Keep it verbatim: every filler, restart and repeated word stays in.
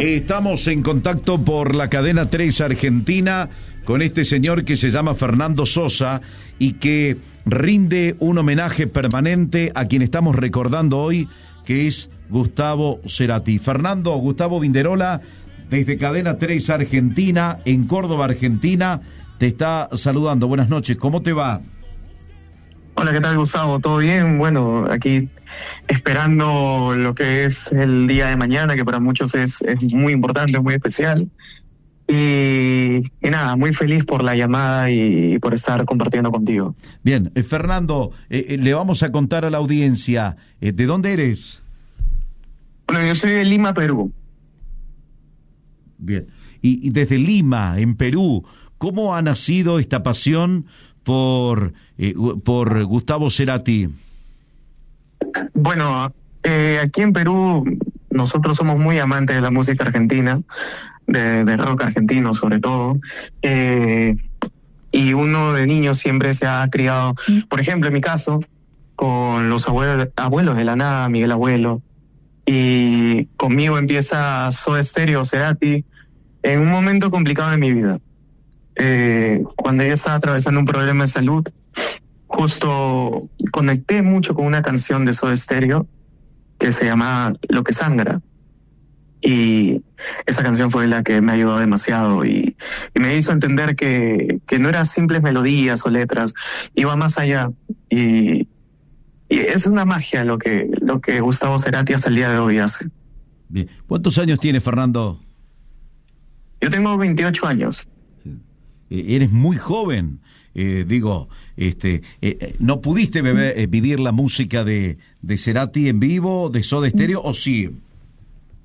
Estamos en contacto por la cadena tres Argentina con este señor que se llama Fernando Sosa y que rinde un homenaje permanente a quien estamos recordando hoy, que es Gustavo Cerati. Fernando, Gustavo Vinderola, desde cadena tres Argentina, en Córdoba, Argentina, te está saludando. Buenas noches, ¿cómo te va? Hola, ¿qué tal, Gustavo? ¿Todo bien? Bueno, aquí esperando lo que es el día de mañana, que para muchos es, es muy importante, es muy especial. Y, y nada, muy feliz por la llamada y, y por estar compartiendo contigo. Bien, eh, Fernando, eh, eh, le vamos a contar a la audiencia, eh, ¿de dónde eres? Bueno, yo soy de Lima, Perú. Bien, y, y desde Lima, en Perú, ¿cómo ha nacido esta pasión por, eh, por Gustavo Cerati? Bueno, eh, aquí en Perú nosotros somos muy amantes de la música argentina, de, de rock argentino sobre todo, eh, y uno de niño siempre se ha criado, por ejemplo en mi caso, con los abuelos, abuelos de la nada, Miguel Abuelo, y conmigo empieza Soda Stereo, Cerati, en un momento complicado de mi vida. Eh, cuando yo estaba atravesando un problema de salud, justo conecté mucho con una canción de Soda Stereo que se llama Lo que sangra, y esa canción fue la que me ayudó demasiado y, y me hizo entender que, que no eran simples melodías o letras, iba más allá, y, y es una magia lo que, lo que Gustavo Cerati hasta el día de hoy hace. Bien. ¿Cuántos años tienes, Fernando? Yo tengo veintiocho años. Eres muy joven, eh, digo, este, eh, ¿no pudiste beber, eh, vivir la música de, de Cerati en vivo, de Soda Stereo, o sí?